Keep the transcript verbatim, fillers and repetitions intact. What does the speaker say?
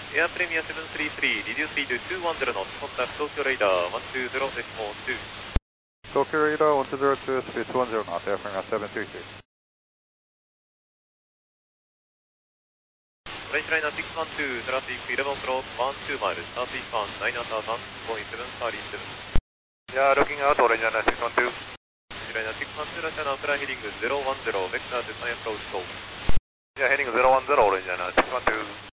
エアプレミアセブンスリースリー、リデューススピードにひゃくじゅうノット、コンタクト東京レイダーいちにゼロデシモに。 Tokyo Radar one two zero two, speed two one zero knots, airframe at seven three three. フライトライナーろくいちに、トラフィックじゅういちクロスじゅうにマイル、スタートいちばん、ナイナーターさん、ゴーインセブンサーリーセブン。 Yeah, looking out, orange runway six one two. フライナーろくいちに、ラシャナープライヘディングゼロいちゼロ、ベクターデザインアプローチゴー。 Yeah, heading zero one zero, orange runway six one two.